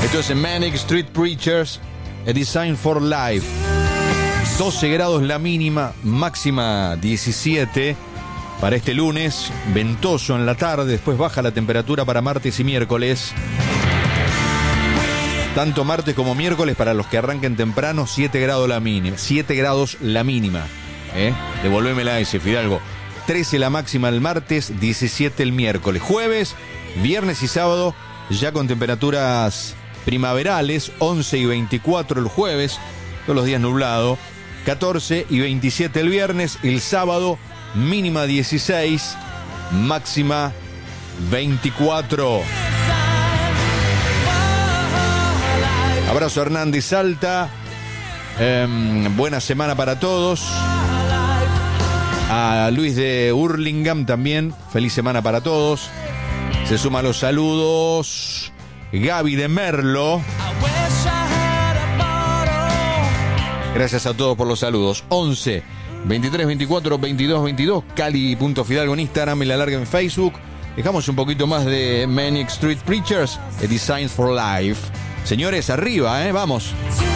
Esto es Manic Street Preachers, A Design for Life. 12 grados la mínima, máxima 17 para este lunes. Ventoso en la tarde, después baja la temperatura para martes y miércoles. Tanto martes como miércoles para los que arranquen temprano, 7 grados la mínima. 7 grados la mínima. Devolvémela ese, Fidalgo. 13 la máxima el martes, 17 el miércoles. Jueves, viernes y sábado ya con temperaturas primaverales, 11 y 24 el jueves, todos los días nublado, 14 y 27 el viernes, el sábado mínima 16, máxima 24. Abrazo a Hernán de Salta, buena semana para todos. A Luis de Hurlingham también, feliz semana para todos. Se suma a los saludos Gaby de Merlo. Gracias a todos por los saludos. 11 23 24 22 22, Cali.Fidalgo en Instagram y La Larga en Facebook. Dejamos un poquito más de Manic Street Preachers, A Design for Life. Señores, arriba, vamos.